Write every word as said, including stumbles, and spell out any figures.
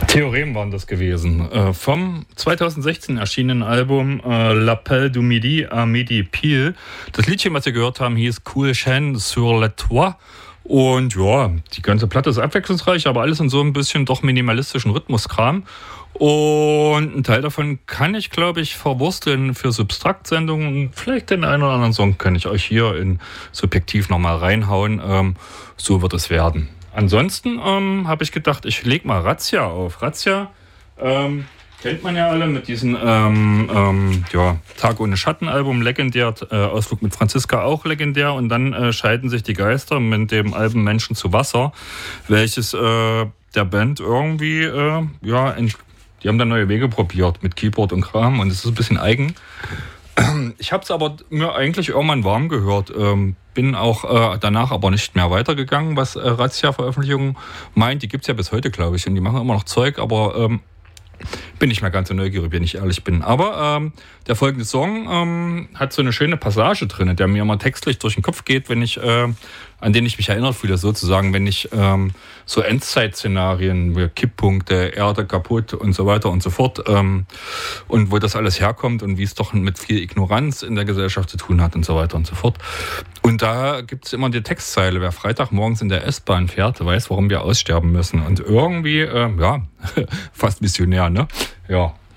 Theorem waren das gewesen. Äh, vom zweitausendsechzehn erschienenen Album äh, L'Appel du Midi à Midi Pile. Das Liedchen, was wir gehört haben, hieß Cool Chien sur le Toit. Und ja, die ganze Platte ist abwechslungsreich, aber alles in so ein bisschen doch minimalistischen Rhythmuskram. Und ein Teil davon kann ich, glaube ich, verwursteln für Substrakt-Sendungen. Vielleicht den einen oder anderen Song kann ich euch hier in Subjektiv nochmal reinhauen. Ähm, so wird es werden. Ansonsten ähm, habe ich gedacht, ich lege mal Razzia auf. Razzia ähm, kennt man ja alle mit diesem ähm, ähm, ja, Tag ohne Schatten-Album, legendär, äh, Ausflug mit Franziska auch legendär. Und dann äh, scheiden sich die Geister mit dem Album Menschen zu Wasser, welches äh, der Band irgendwie, äh, ja, in, die haben da neue Wege probiert mit Keyboard und Kram und es ist ein bisschen eigen. Ich habe es aber mir eigentlich irgendwann warm gehört. Ähm, bin auch äh, danach aber nicht mehr weitergegangen, was äh, Razzia-Veröffentlichungen meint. Die gibt es ja bis heute, glaube ich. Und die machen immer noch Zeug, aber ähm, bin nicht mehr ganz so neugierig, wenn ich ehrlich bin. Aber ähm, der folgende Song ähm, hat so eine schöne Passage drin, der mir immer textlich durch den Kopf geht, wenn ich, äh, an den ich mich erinnert fühle, sozusagen, wenn ich ähm, so Endzeit-Szenarien, wie Kipppunkte, Erde kaputt und so weiter und so fort, ähm, und wo das alles herkommt und wie es doch mit viel Ignoranz in der Gesellschaft zu tun hat und so weiter und so fort. Und da gibt es immer die Textzeile, wer Freitagmorgens in der S-Bahn fährt, weiß, warum wir aussterben müssen. Und irgendwie, äh, ja, fast missionär, ne? Ja.